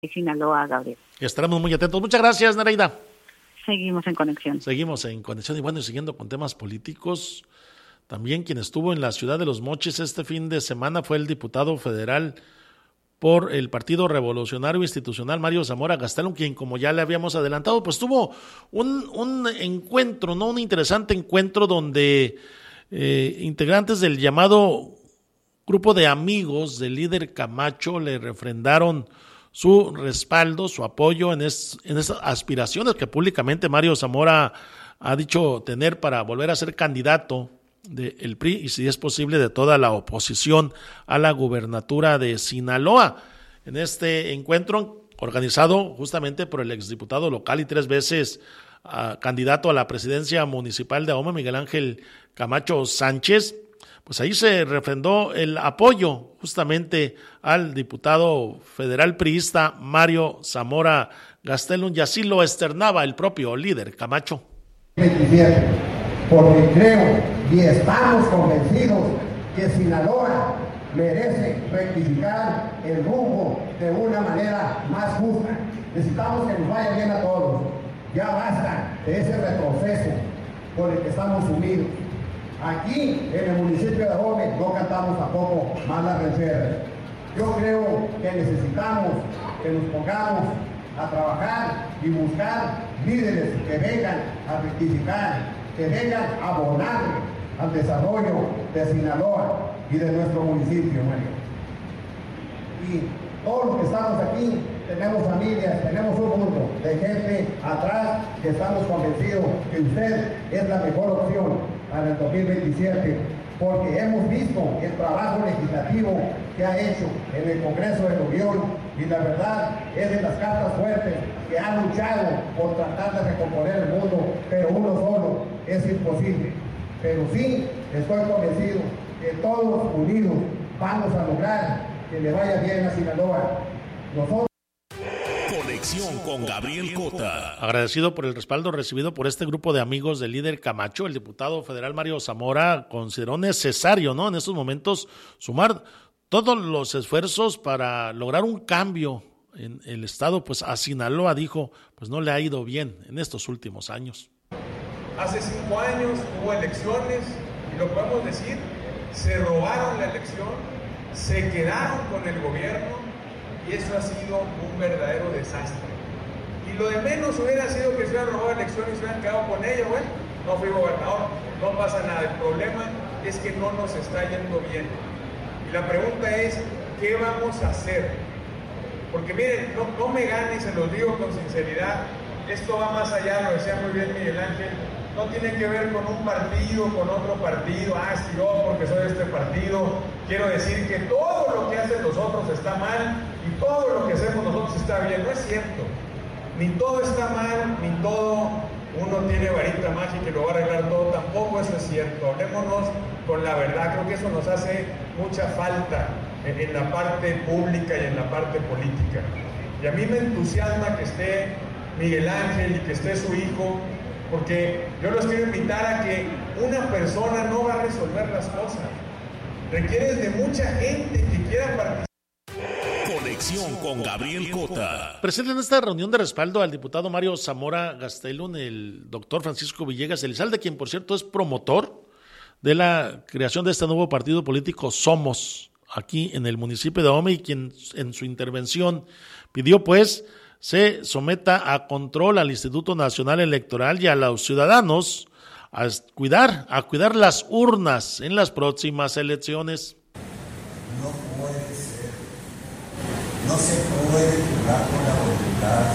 Sinaloa, Gabriel. Estaremos muy atentos. Muchas gracias, Nereida. Seguimos en conexión. Seguimos en conexión y bueno, siguiendo con temas políticos, también quien estuvo en la ciudad de Los Mochis este fin de semana fue el diputado federal por el Partido Revolucionario Institucional, Mario Zamora Gastelum, quien, como ya le habíamos adelantado, pues tuvo un encuentro, ¿no? Un interesante encuentro donde integrantes del llamado grupo de amigos del líder Camacho le refrendaron su respaldo, su apoyo en esas aspiraciones que públicamente Mario Zamora ha dicho tener para volver a ser candidato del PRI y, si es posible, de toda la oposición a la gubernatura de Sinaloa. En este encuentro organizado justamente por el exdiputado local y 3 veces candidato a la presidencia municipal de Ahome, Miguel Ángel Camacho Sánchez, pues ahí se refrendó el apoyo justamente al diputado federal priista Mario Zamora Gastelum, y así lo externaba el propio líder Camacho. Porque creo y estamos convencidos que Sinaloa merece rectificar el rumbo de una manera más justa. Necesitamos que nos vaya bien a todos. Ya basta de ese retroceso por el que estamos sumidos. Aquí, en el municipio de Ahome, no cantamos tampoco malas rancheras. Yo creo que necesitamos que nos pongamos a trabajar y buscar líderes que vengan a rectificar, que vengan a abonar al desarrollo de Sinaloa y de nuestro municipio, Mario. Y todos los que estamos aquí tenemos familias, tenemos un mundo de gente atrás que estamos convencidos que usted es la mejor opción para el 2027, porque hemos visto el trabajo legislativo que ha hecho en el Congreso de la Unión y la verdad es de las cartas fuertes que han luchado por tratar de recomponer el mundo, pero uno solo es imposible. Pero sí, estoy convencido que todos unidos vamos a lograr que le vaya bien a Sinaloa. Nosotros... Conexión con Gabriel Cota. Agradecido por el respaldo recibido por este grupo de amigos del líder Camacho, el diputado federal Mario Zamora consideró necesario, ¿no?, en estos momentos sumar todos los esfuerzos para lograr un cambio en el estado, pues a Sinaloa, dijo, pues no le ha ido bien en estos últimos años. Hace 5 años hubo elecciones y lo podemos decir, se robaron la elección, se quedaron con el gobierno y eso ha sido un verdadero desastre. Y lo de menos hubiera sido que se hubieran robado la elección y se hubieran quedado con ella, bueno, no fui gobernador, no pasa nada. El problema es que no nos está yendo bien. Y la pregunta es, ¿qué vamos a hacer? Porque miren, no me gane, se los digo con sinceridad, esto va más allá, lo decía muy bien Miguel Ángel, no tiene que ver con un partido, con otro partido, si yo porque soy de este partido, quiero decir que todo lo que hacen los otros está mal y todo lo que hacemos nosotros está bien. No es cierto, ni todo está mal, ni todo uno tiene varita mágica y lo va a arreglar todo, tampoco eso es cierto. Hablémonos con la verdad, creo que eso nos hace mucha falta en la parte pública y en la parte política. Y a mí me entusiasma que esté Miguel Ángel y que esté su hijo, porque yo los quiero invitar a que una persona no va a resolver las cosas. Requieres de mucha gente que quiera participar. Conexión con Gabriel Cota. Presente en esta reunión de respaldo al diputado Mario Zamora Gastelum, el doctor Francisco Villegas Elizalde, quien por cierto es promotor de la creación de este nuevo partido político Somos, aquí en el municipio de Ahome, y quien en su intervención pidió pues se someta a control al Instituto Nacional Electoral y a los ciudadanos a cuidar las urnas en las próximas elecciones. No puede ser, no se puede jugar con la voluntad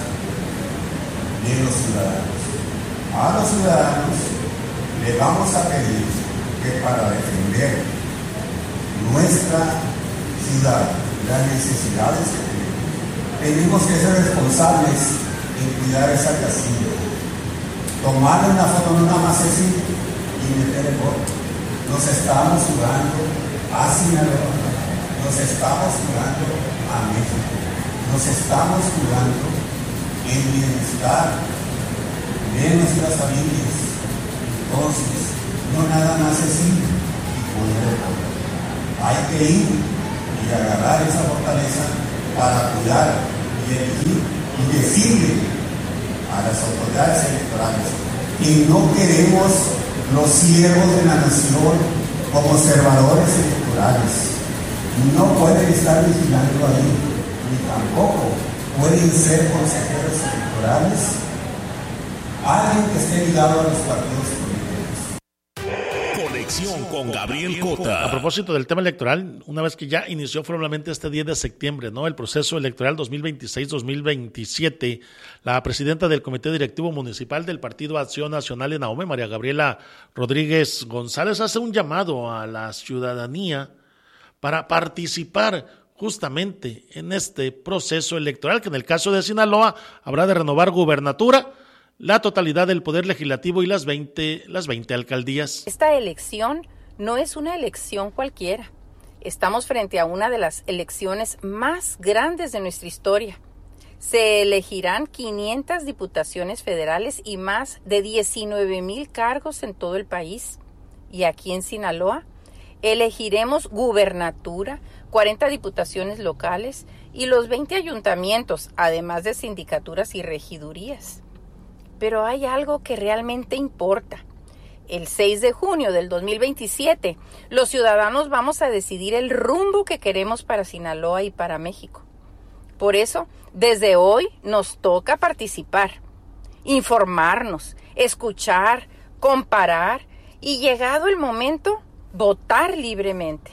de los ciudadanos. A los ciudadanos le vamos a pedir que para defender nuestra ciudad, las necesidades que tenemos que ser responsables en cuidar esa casilla. Tomarle una foto nada más así y meter el voto. Nos estamos jugando a Sinaloa, nos estamos jugando a México, nos estamos jugando el bienestar de nuestras familias. Entonces, no nada más así y poner el voto. Hay que ir y agarrar esa fortaleza para cuidar y elegir y decirle a las autoridades electorales que no queremos los siervos de la nación como observadores electorales. No pueden estar vigilando ahí, ni tampoco pueden ser consejeros electorales alguien que esté ligado a los partidos políticos. Conexión con Gabriel Cota. A propósito del tema electoral, una vez que ya inició formalmente este 10 de septiembre, ¿no?, el proceso electoral 2026-2027, la presidenta del Comité Directivo Municipal del Partido Acción Nacional en Ahome, María Gabriela Rodríguez González, hace un llamado a la ciudadanía para participar justamente en este proceso electoral, que en el caso de Sinaloa habrá de renovar gubernatura, la totalidad del Poder Legislativo y las 20 alcaldías. Esta elección no es una elección cualquiera. Estamos frente a una de las elecciones más grandes de nuestra historia. Se elegirán 500 diputaciones federales y más de 19,000 cargos en todo el país. Y aquí en Sinaloa elegiremos gubernatura, 40 diputaciones locales y los 20 ayuntamientos, además de sindicaturas y regidurías. Pero hay algo que realmente importa. El 6 de junio del 2027, los ciudadanos vamos a decidir el rumbo que queremos para Sinaloa y para México. Por eso, desde hoy nos toca participar, informarnos, escuchar, comparar y, llegado el momento, votar libremente.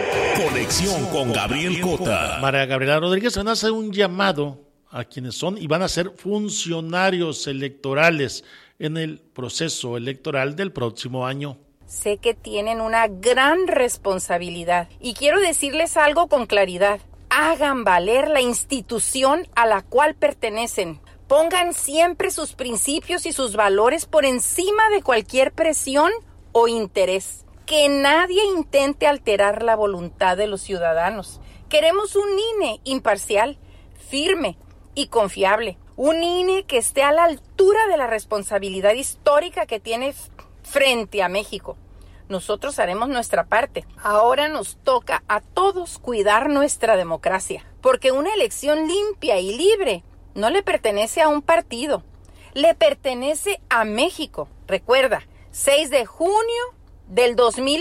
Conexión con Gabriel Cota. María Gabriela Rodríguez van a hacer un llamado a quienes son y van a ser funcionarios electorales en el proceso electoral del próximo año. Sé que tienen una gran responsabilidad y quiero decirles algo con claridad. Hagan valer la institución a la cual pertenecen. Pongan siempre sus principios y sus valores por encima de cualquier presión o interés. Que nadie intente alterar la voluntad de los ciudadanos. Queremos un INE imparcial, firme y confiable. Un INE que esté a la altura de la responsabilidad histórica que tiene frente a México. Nosotros haremos nuestra parte. Ahora nos toca a todos cuidar nuestra democracia, porque una elección limpia y libre no le pertenece a un partido, le pertenece a México. Recuerda, 6 de junio del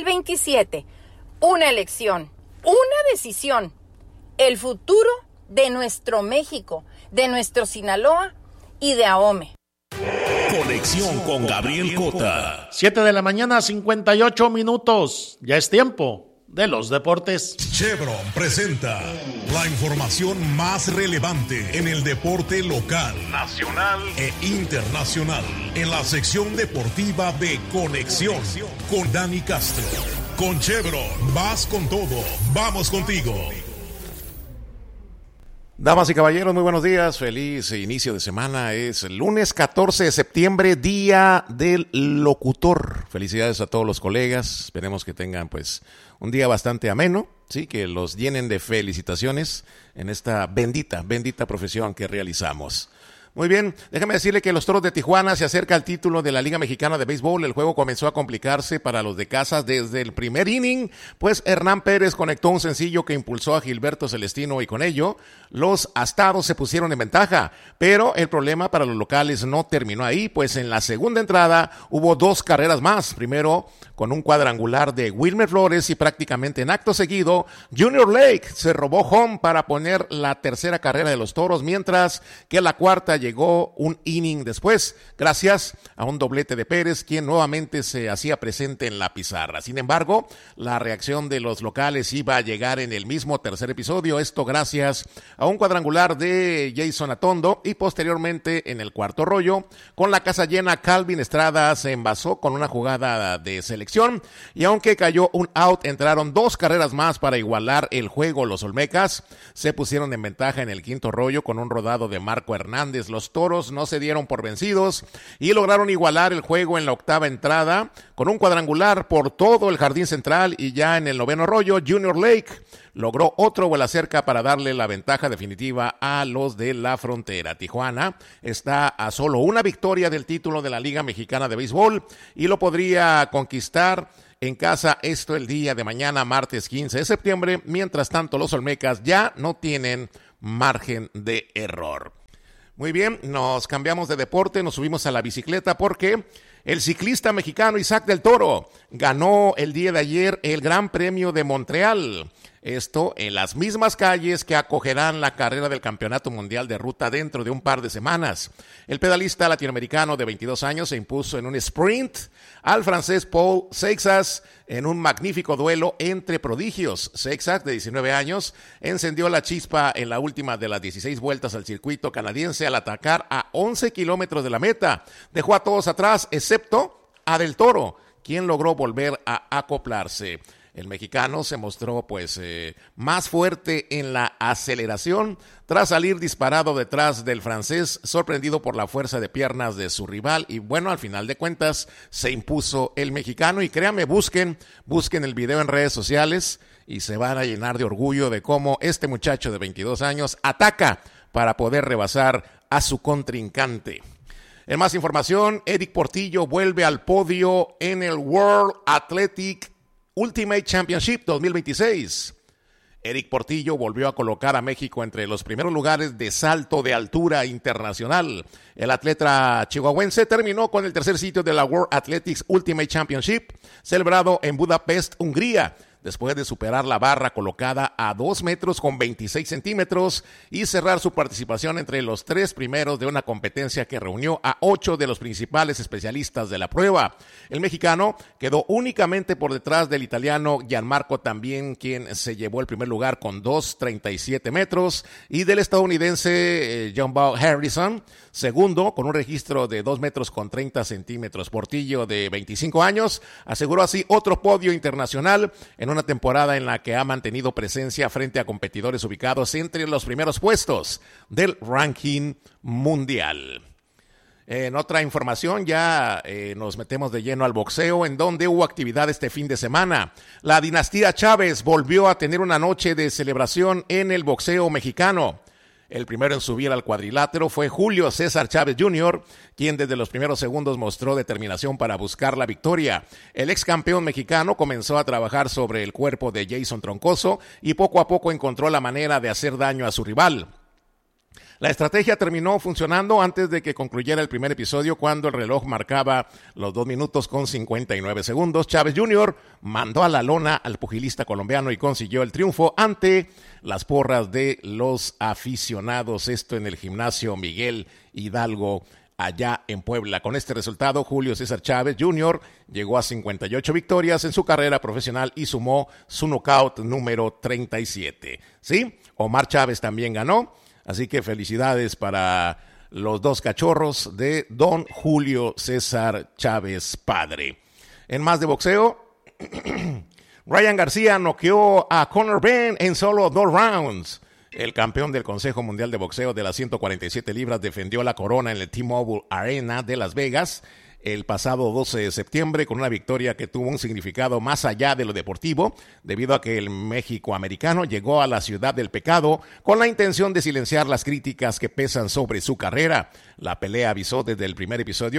2027, una elección, una decisión, el futuro de nuestro México, de nuestro Sinaloa y de Ahome. Conexión con Gabriel Cota. 7 de la mañana, 58 minutos. Ya es tiempo de los deportes. Chevron presenta la información más relevante en el deporte local, nacional e internacional. En la sección deportiva de Conexión con Dani Castro. Con Chevron, vas con todo. Vamos contigo. Damas y caballeros, muy buenos días, feliz inicio de semana, es el lunes 14 de septiembre, Día del Locutor. Felicidades a todos los colegas, esperemos que tengan pues un día bastante ameno, sí, que los llenen de felicitaciones en esta bendita profesión que realizamos. Muy bien, déjame decirle que los Toros de Tijuana se acerca al título de la Liga Mexicana de Béisbol. El juego comenzó a complicarse para los de casa desde el primer inning, pues Hernán Pérez conectó un sencillo que impulsó a Gilberto Celestino y con ello los Astados se pusieron en ventaja. Pero el problema para los locales no terminó ahí, pues en la segunda entrada hubo 2 carreras más. Primero con un cuadrangular de Wilmer Flores y prácticamente en acto seguido, Junior Lake se robó home para poner la tercera carrera de los Toros, mientras que la cuarta llegó un inning después, gracias a un doblete de Pérez, quien nuevamente se hacía presente en la pizarra. Sin embargo, la reacción de los locales iba a llegar en el mismo tercer episodio, esto gracias a un cuadrangular de Jason Atondo y posteriormente en el cuarto rollo, con la casa llena, Calvin Estrada se envasó con una jugada de selección y aunque cayó un out, entraron 2 carreras más para igualar el juego. Los Olmecas se pusieron en ventaja en el quinto rollo con un rodado de Marco Hernández. Los Toros no se dieron por vencidos y lograron igualar el juego en la octava entrada con un cuadrangular por todo el jardín central, y ya en el noveno rollo Junior Lake logró otro vuelo cerca para darle la ventaja definitiva a los de la frontera. Tijuana está a solo una victoria del título de la Liga Mexicana de Béisbol y lo podría conquistar en casa esto el día de mañana, martes 15 de septiembre. Mientras tanto, los Olmecas ya no tienen margen de error. Muy bien, nos cambiamos de deporte, nos subimos a la bicicleta porque el ciclista mexicano Isaac del Toro ganó el día de ayer el Gran Premio de Montreal. Esto en las mismas calles que acogerán la carrera del Campeonato Mundial de Ruta dentro de un par de semanas. El pedalista latinoamericano de 22 años se impuso en un sprint al francés Paul Seixas en un magnífico duelo entre prodigios. Seixas, de 19 años, encendió la chispa en la última de las 16 vueltas al circuito canadiense al atacar a 11 kilómetros de la meta. Dejó a todos atrás, excepto a Del Toro, quien logró volver a acoplarse. El mexicano se mostró más fuerte en la aceleración tras salir disparado detrás del francés, sorprendido por la fuerza de piernas de su rival, y bueno, al final de cuentas se impuso el mexicano. Y créanme, busquen el video en redes sociales y se van a llenar de orgullo de cómo este muchacho de 22 años ataca para poder rebasar a su contrincante. En más información, Eric Portillo vuelve al podio en el World Athletic Ultimate Championship 2026. Eric Portillo volvió a colocar a México entre los primeros lugares de salto de altura internacional. El atleta chihuahuense terminó con el tercer sitio de la World Athletics Ultimate Championship, celebrado en Budapest, Hungría, después de superar la barra colocada a 2 metros con 26 centímetros y cerrar su participación entre los 3 primeros de una competencia que reunió a 8 de los principales especialistas de la prueba. El mexicano quedó únicamente por detrás del italiano Gianmarco Tambien, quien se llevó el primer lugar con 2.37 metros, y del estadounidense John Bow Harrison, segundo con un registro de 2 metros con 30 centímetros. Portillo, de 25 años, aseguró así otro podio internacional en una temporada en la que ha mantenido presencia frente a competidores ubicados entre los primeros puestos del ranking mundial. En otra información ya nos metemos de lleno al boxeo, en donde hubo actividad este fin de semana. La dinastía Chávez volvió a tener una noche de celebración en el boxeo mexicano. El primero en subir al cuadrilátero fue Julio César Chávez Jr., quien desde los primeros segundos mostró determinación para buscar la victoria. El ex campeón mexicano comenzó a trabajar sobre el cuerpo de Jason Troncoso y poco a poco encontró la manera de hacer daño a su rival. La estrategia terminó funcionando antes de que concluyera el primer episodio, cuando el reloj marcaba los 2 minutos con 59 segundos. Chávez Jr. mandó a la lona al pugilista colombiano y consiguió el triunfo ante las porras de los aficionados. Esto en el gimnasio Miguel Hidalgo, allá en Puebla. Con este resultado, Julio César Chávez Jr. llegó a 58 victorias en su carrera profesional y sumó su nocaut número 37. Sí, Omar Chávez también ganó. Así que felicidades para los 2 cachorros de don Julio César Chávez padre. En más de boxeo, Ryan García noqueó a Conor Benn en solo 2 rounds. El campeón del Consejo Mundial de Boxeo de las 147 libras defendió la corona en el T-Mobile Arena de Las Vegas el pasado 12 de septiembre con una victoria que tuvo un significado más allá de lo deportivo, debido a que el mexicoamericano llegó a la ciudad del pecado con la intención de silenciar las críticas que pesan sobre su carrera. La pelea avisó desde el primer episodio